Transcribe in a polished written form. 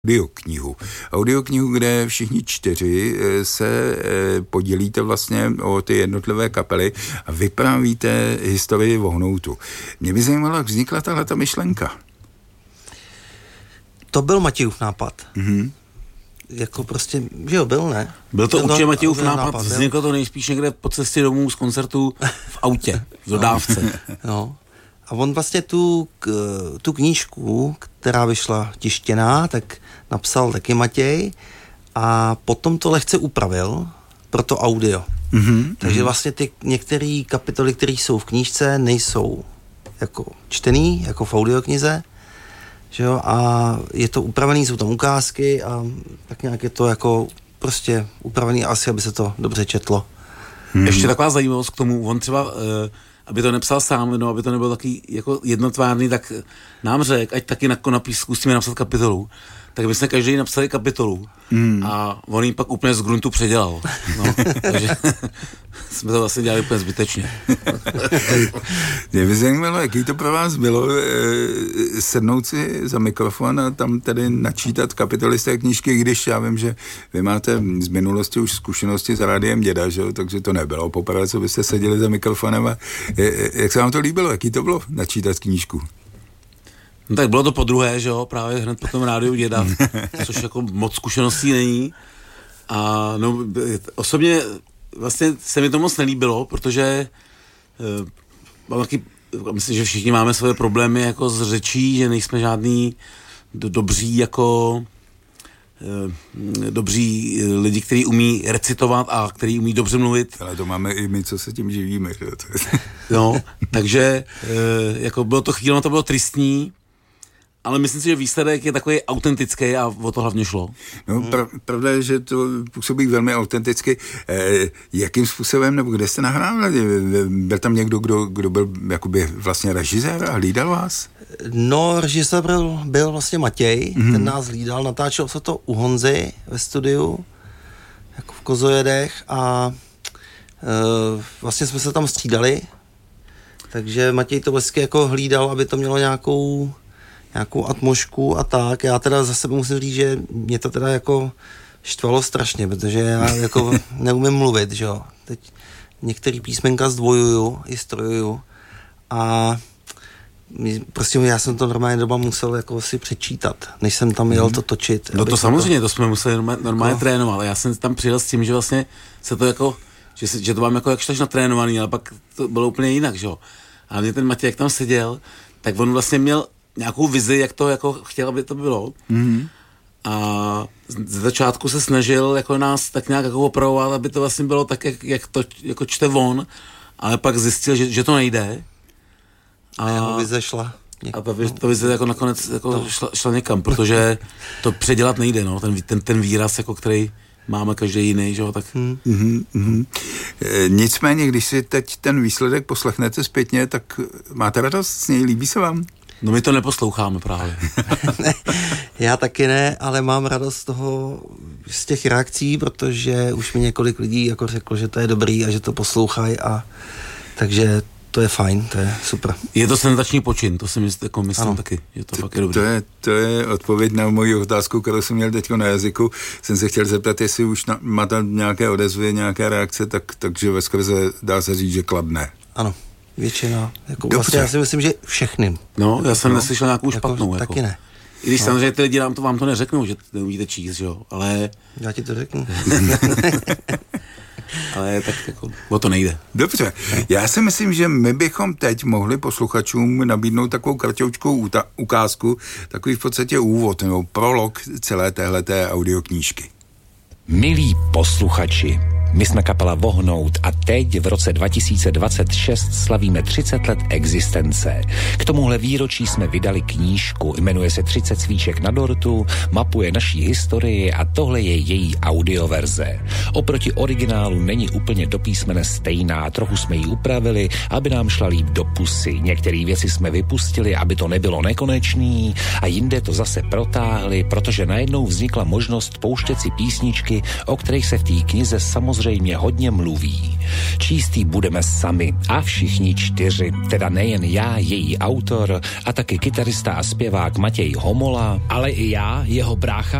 Audioknihu, kde všichni 4 se podělíte vlastně o ty jednotlivé kapely a vyprávíte historii Vohnoutu. Mě by zajímalo, jak vznikla tahleta myšlenka. To byl Matějův nápad. Mm-hmm. Jako prostě, že jo, byl, ne? Byl to určitě Matějův nápad. Vzniklo to nejspíš někde po cestě domů z koncertu v autě, v dodávce. No. A on vlastně tu knížku, která vyšla tištěná, tak napsal taky Matěj a potom to lehce upravil pro to audio. Mm-hmm. Takže vlastně ty některé kapitoly, které jsou v knížce, nejsou jako čtený, jako v audioknize, že jo, a je to upravený, jsou tam ukázky a tak nějak je to jako prostě upravený asi, aby se to dobře četlo. Ještě taková zajímavost k tomu, on třeba, aby to nepsal sám, no, aby to nebylo taky jako jednotvárný, tak nám řekl, ať taky zkusíme napsat kapitolu. Tak my jsme každý napsali kapitolu a on jim pak úplně z gruntu předělal. No, takže jsme to vlastně dělali úplně zbytečně. Mě by zajímalo, jaký to pro vás bylo sednout si za mikrofon a tam tedy načítat kapitoly z té knížky, když já vím, že vy máte z minulosti už zkušenosti s Rádiem Děda, že? Takže to nebylo poprvé, co byste seděli za mikrofonem a jak se vám to líbilo, jaký to bylo načítat knížku? No tak bylo to podruhé, že jo, právě hned po tom Rádiu Děda, což jako moc zkušeností není. A no, osobně vlastně se mi to moc nelíbilo, protože myslím, že všichni máme svoje problémy jako s řečí, že nejsme žádný dobří lidi, kteří umí recitovat a kteří umí dobře mluvit. Ale to máme i my, co se tím živíme. No, takže jako bylo to chvíli, to bylo tristní, ale myslím si, že výsledek je takový autentický a o to hlavně šlo. No, pravda je, že to působí velmi autenticky. Jakým způsobem, nebo kde jste nahrávali? Byl tam někdo, kdo byl jakoby vlastně režisér a hlídal vás? No, režisér byl vlastně Matěj, ten nás hlídal, natáčel se to u Honzy ve studiu, jako v Kozojedech a vlastně jsme se tam střídali, takže Matěj to vlastně jako hlídal, aby to mělo nějakou atmosféru a tak. Já teda za sebe musím říct, že mě to teda jako štvalo strašně, protože já jako neumím mluvit, že jo. Teď některý písmenka zdvojuju i strojuju a prostě já jsem to normálně doba musel jako si přečítat, než jsem tam jel to točit. No to samozřejmě, to jsme museli normálně trénovat, ale já jsem tam přijel s tím, že vlastně se to jako, že to mám jako jakž natrénovaný, ale pak to bylo úplně jinak, že jo. A mě ten Matěj, jak tam seděl, tak on vlastně měl nějakou vizi, jak to jako chtěl, aby to bylo. A z začátku se snažil jako nás tak nějak jako opravovat, aby to vlastně bylo tak, jak to jako čte on, ale pak zjistil, že to nejde. A jeho vize šla. A ta vize jako nakonec jako šla někam, protože to předělat nejde, no, ten výraz, jako který máme každý jiný, že jo, tak... Nicméně, když si teď ten výsledek poslechnete zpětně, tak máte radost s něj, líbí se vám? No my to neposloucháme právě. Já taky ne, ale mám radost z těch reakcí, protože už mi několik lidí jako řeklo, že to je dobrý a že to poslouchají a takže to je fajn, to je super. Je to senzační počin, to si myslím taky, že to fakt je dobrý. To je odpověď na moji otázku, kterou jsem měl teďko na jazyku. Jsem se chtěl zeptat, jestli už máte nějaké odezvy, nějaké reakce, takže ve skrze dá se říct, že kladné. Ano. Většina. Jako vlastně já si myslím, že všechny. No, já jsem neslyšel nějakou špatnou. Jako. Taky ne. I když samozřejmě ty lidi vám to neřeknou, že neumíte číst, jo, ale... Já ti to řeknu. Ale tak jako, o to nejde. Dobře. Já si myslím, že my bychom teď mohli posluchačům nabídnout takovou kraťoučkou ukázku, takový v podstatě úvod, nebo prolog celé téhleté audioknížky. Milí posluchači, my jsme kapela Vohnout a teď v roce 2026 slavíme 30 let existence. K tomuhle výročí jsme vydali knížku, jmenuje se 30 svíček na dortu, mapuje naší historii a tohle je její audioverze. Oproti originálu není úplně do písmene stejná, trochu jsme ji upravili, aby nám šla líp do pusy. Některé věci jsme vypustili, aby to nebylo nekonečný a jinde to zase protáhli, protože najednou vznikla možnost pouštět si písničky, o kterých se v té knize samozřejmě samozřejmě hodně mluví. Číst ji budeme sami a všichni 4, teda nejen já, její autor, a taky kytarista a zpěvák Matěj Homola, ale i já, jeho brácha